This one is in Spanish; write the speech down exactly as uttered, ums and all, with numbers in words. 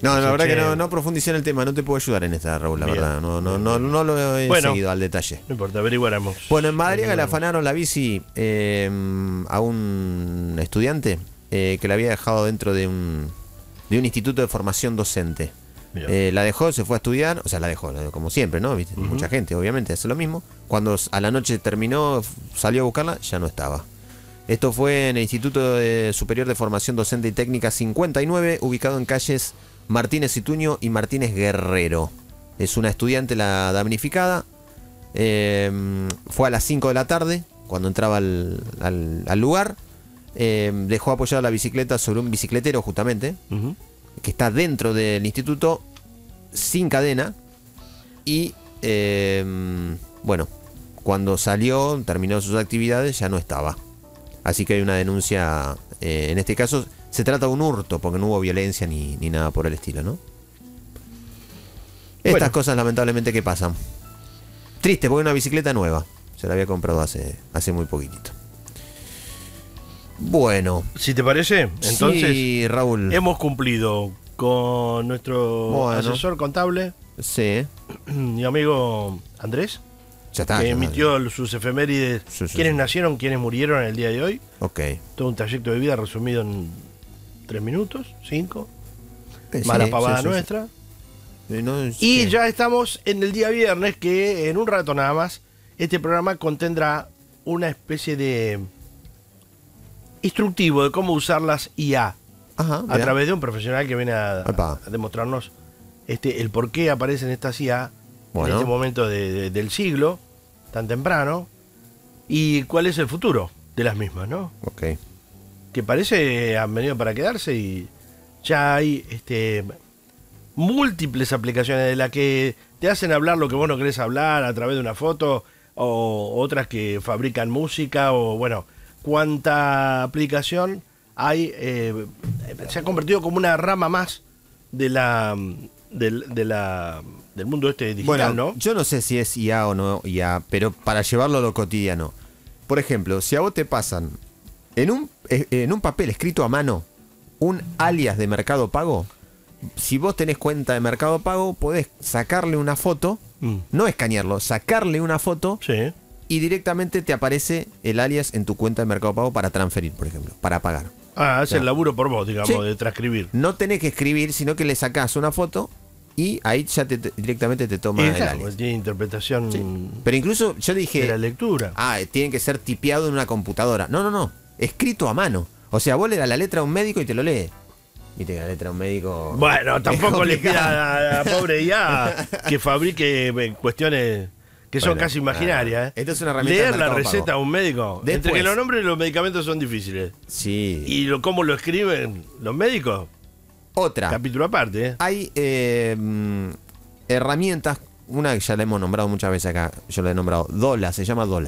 No, Los la verdad que no, ochenta. no profundicé en el tema, no te puedo ayudar en esta, Raúl, la Bien. verdad. No, no, no, no lo he Bueno. seguido al detalle. No importa, averiguaremos. Bueno, en Madariaga le Averiguaremos. afanaron la bici eh, a un estudiante eh, que la había dejado dentro de un, de un instituto de formación docente. Bien. Eh, la dejó, se fue a estudiar, o sea, la dejó, como siempre, ¿no? ¿Viste? Ujú. Mucha gente, obviamente, hace lo mismo. Cuando a la noche terminó, salió a buscarla, ya no estaba. Esto fue en el Instituto de Superior de Formación Docente y Técnica cincuenta y nueve, ubicado en calles Martínez Ituño y Martínez Guerrero. Es una estudiante la damnificada. Eh, fue a las cinco de la tarde, cuando entraba al, al- al lugar. Eh, dejó apoyada la bicicleta sobre un bicicletero, justamente, Ujú. que está dentro del instituto, sin cadena. Y eh, bueno, cuando salió, terminó sus actividades, ya no estaba. Así que hay una denuncia. Eh, en este caso se trata de un hurto, porque no hubo violencia ni, ni nada por el estilo, ¿no? Estas Bueno. cosas lamentablemente que pasan. Triste, porque es una bicicleta nueva. Se la había comprado hace, hace muy poquitito. Bueno. Si te parece, entonces Sí, Raúl. hemos cumplido con nuestro Bueno. asesor contable, Sí, mi amigo Andrés, ya está. que ya está. emitió sus efemérides, Sí, sí, quiénes sí. nacieron, quiénes murieron en el día de hoy. Ok. Todo un trayecto de vida resumido en tres minutos, cinco, Eh, más sí, la pavada sí, sí, sí. nuestra. Eh, no, es Y que- ya estamos en el día viernes, que en un rato nada más, este programa contendrá una especie de instructivo de cómo usar las I A Ajá, a mirá. través de un profesional que viene a, Epa. a demostrarnos este, el por qué aparecen estas I A Bueno. en este momento de- de- del siglo, tan temprano, y cuál es el futuro de las mismas, ¿no? Ok. Que parece han venido para quedarse y ya hay este, múltiples aplicaciones de las que te hacen hablar lo que vos no querés hablar a través de una foto, o otras que fabrican música, o bueno, cuánta aplicación hay, eh, se ha convertido como una rama más de la del, de la, del mundo este digital, Bueno, ¿no? yo no sé si es I A o no I A, pero para llevarlo a lo cotidiano. Por ejemplo, si a vos te pasan en un, eh, en un papel escrito a mano un alias de Mercado Pago, si vos tenés cuenta de Mercado Pago, podés sacarle una foto, Mm. no escanearlo, sacarle una foto Sí. y directamente te aparece el alias en tu cuenta de Mercado Pago para transferir, por ejemplo, para pagar. Ah, hace Ya. el laburo por vos, digamos, Sí. de transcribir. No tenés que escribir, sino que le sacás una foto y ahí ya te, te- directamente te toma Y el claro, alias. pues tiene interpretación Sí. Pero incluso yo de la dije, lectura. ah, tiene que ser tipeado en una computadora. No, no, no. Escrito a mano. O sea, vos le das la letra a un médico y te lo lee. Viste que la letra a un médico. Bueno, es tampoco le complicado. pida a la pobre I A que fabrique eh, cuestiones que son Bueno, casi imaginarias. ah, ¿eh? esto es una herramienta Leer de la Mercado receta Pago. a un médico. Entre Después. que los nombres de los medicamentos son difíciles. Sí. Y lo, cómo lo escriben los médicos, Otra. capítulo aparte. ¿eh? Hay eh, mm, herramientas. Una que ya la hemos nombrado muchas veces acá. Yo la he nombrado. Dola, se llama Dola.